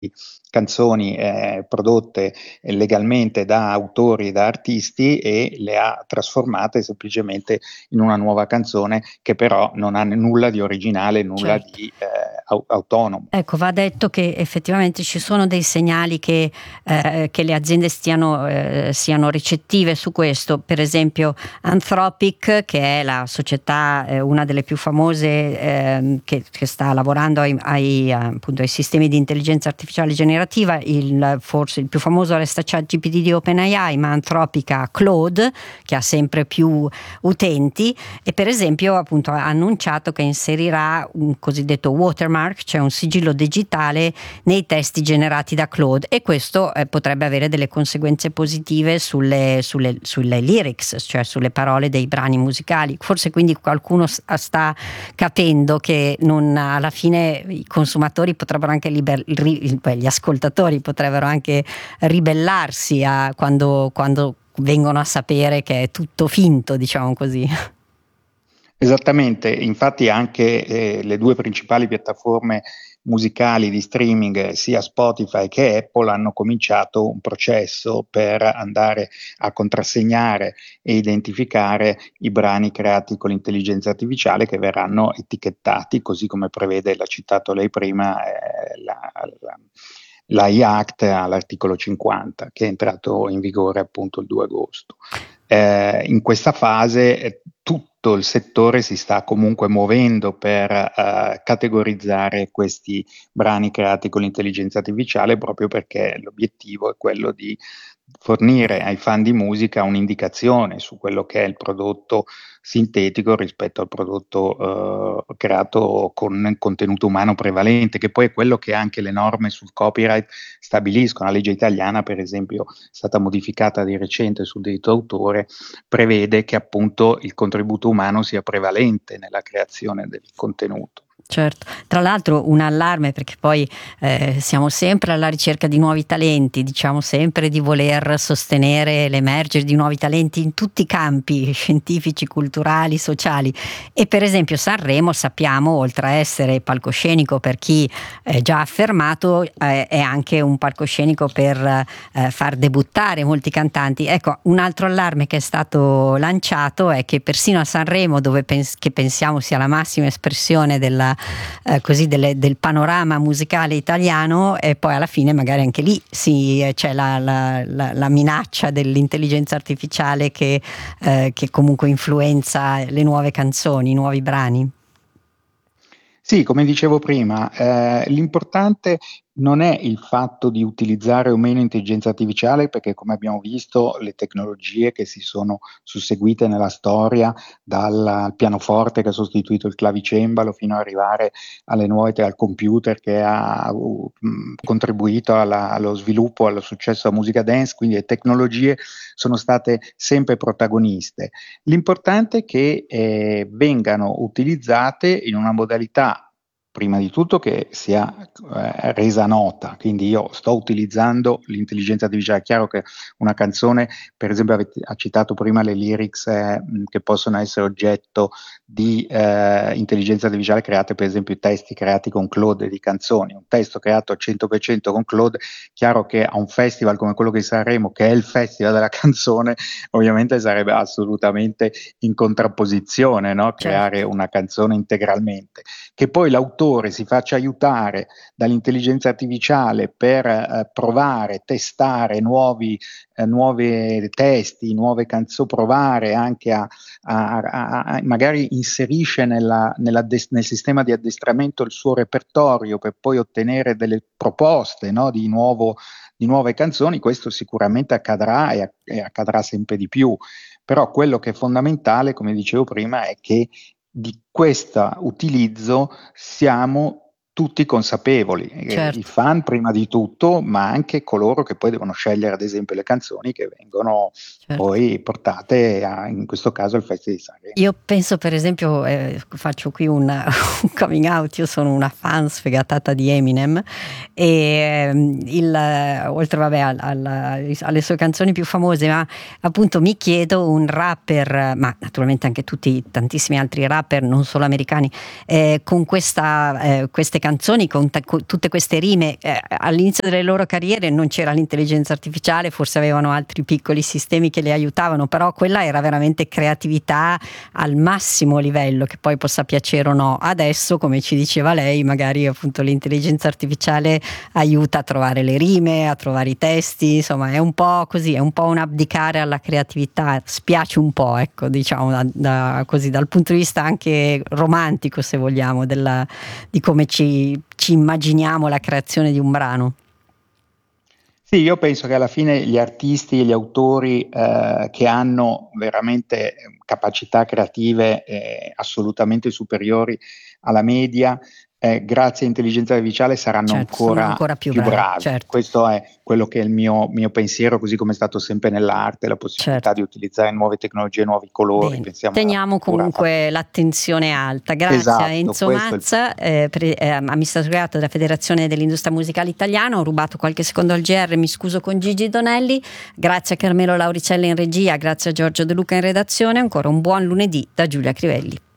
canzoni prodotte legalmente da autori e da artisti e le ha trasformate semplicemente in una nuova canzone che però non ha nulla di originale, nulla Certo. di autonomo. Ecco, va detto che effettivamente ci sono dei segnali che le aziende siano ricettive su questo. Per esempio Anthropic, che è la società, una delle più famose, che sta lavorando appunto ai sistemi di intelligenza artificiale generativa. Forse il più famoso resta ChatGPT di OpenAI, ma Anthropic ha Claude, che ha sempre più utenti, e per esempio appunto ha annunciato che inserirà un cosiddetto watermark, cioè un sigillo digitale nei testi generati da Claude, e questo potrebbe avere delle conseguenze positive sulle lyrics, cioè sulle parole dei brani musicali. Forse quindi qualcuno sta capendo che alla fine i consumatori potrebbero anche gli ascoltatori potrebbero anche ribellarsi quando vengono a sapere che è tutto finto, diciamo così. Esattamente, infatti anche le due principali piattaforme musicali di streaming, sia Spotify che Apple, hanno cominciato un processo per andare a contrassegnare e identificare i brani creati con l'intelligenza artificiale, che verranno etichettati, così come prevede, l'ha citato lei prima, l'AI Act all'articolo 50, che è entrato in vigore appunto il 2 agosto. In questa fase tutto il settore si sta comunque muovendo per categorizzare questi brani creati con l'intelligenza artificiale, proprio perché l'obiettivo è quello di fornire ai fan di musica un'indicazione su quello che è il prodotto sintetico rispetto al prodotto creato con contenuto umano prevalente, che poi è quello che anche le norme sul copyright stabiliscono. La legge italiana, per esempio, è stata modificata di recente sul diritto d'autore, prevede che appunto il contributo umano sia prevalente nella creazione del contenuto. Certo, tra l'altro un allarme, perché poi siamo sempre alla ricerca di nuovi talenti, diciamo sempre di voler sostenere l'emergere di nuovi talenti in tutti i campi scientifici, culturali, sociali, e per esempio Sanremo, sappiamo, oltre a essere palcoscenico per chi è già affermato, è anche un palcoscenico per far debuttare molti cantanti. Ecco, un altro allarme che è stato lanciato è che persino a Sanremo, dove che pensiamo sia la massima espressione del panorama musicale italiano, e poi alla fine magari anche lì c'è la minaccia dell'intelligenza artificiale che comunque influenza le nuove canzoni, i nuovi brani. Sì, come dicevo prima, l'importante non è il fatto di utilizzare o meno intelligenza artificiale, perché come abbiamo visto le tecnologie che si sono susseguite nella storia, dal pianoforte che ha sostituito il clavicembalo fino ad arrivare alle nuove al computer che ha contribuito allo sviluppo, allo successo della musica dance, quindi le tecnologie sono state sempre protagoniste. L'importante è che vengano utilizzate in una modalità, prima di tutto, che sia resa nota. Quindi io sto utilizzando l'intelligenza artificiale. È chiaro che una canzone, per esempio ha citato prima le lyrics che possono essere oggetto di intelligenza artificiale create, per esempio i testi creati con Claude di canzoni. Un testo creato al 100% con Claude, chiaro che a un festival come quello di Sanremo, che è il festival della canzone, ovviamente sarebbe assolutamente in contrapposizione, no? Creare Certo. una canzone integralmente. Che poi l'autore si faccia aiutare dall'intelligenza artificiale per provare, testare nuovi testi, nuove canzoni, provare anche magari inserisce nel sistema di addestramento il suo repertorio per poi ottenere delle proposte, no, di nuove canzoni. Questo sicuramente accadrà e accadrà sempre di più. Però quello che è fondamentale, come dicevo prima, è che di questo utilizzo siamo tutti consapevoli, i Certo. fan prima di tutto, ma anche coloro che poi devono scegliere, ad esempio, le canzoni che vengono Certo. poi portate in questo caso al Festival di Sanremo. Io penso, per esempio, faccio qui un coming out, io sono una fan sfegatata di Eminem, e oltre vabbè alle sue canzoni più famose, ma appunto mi chiedo un rapper, ma naturalmente anche tantissimi altri rapper, non solo americani, con queste canzoni con tutte queste rime. All'inizio delle loro carriere non c'era l'intelligenza artificiale, forse avevano altri piccoli sistemi che le aiutavano, però quella era veramente creatività al massimo livello, che poi possa piacere o no. Adesso, come ci diceva lei, magari appunto l'intelligenza artificiale aiuta a trovare le rime, a trovare i testi, insomma è un po' così, è un po' un abdicare alla creatività, spiace un po', ecco, diciamo così, dal punto di vista anche romantico, se vogliamo, di come ci immaginiamo la creazione di un brano. Sì, io penso che alla fine gli artisti e gli autori che hanno veramente capacità creative assolutamente superiori alla media, grazie all'intelligenza artificiale saranno Certo, sono ancora più più bravi. certo. Questo è quello che è il mio pensiero, così come è stato sempre nell'arte, la possibilità Certo. di utilizzare nuove tecnologie, nuovi colori. Bene, Pensiamo teniamo comunque l'attenzione alta. Grazie a Enzo Mazza, amministratore della Federazione dell'Industria Musicale Italiana. Ho rubato qualche secondo al GR, mi scuso con Gigi Donelli. Grazie a Carmelo Lauricella in regia, grazie a Giorgio De Luca in redazione. Ancora un buon lunedì da Giulia Crivelli.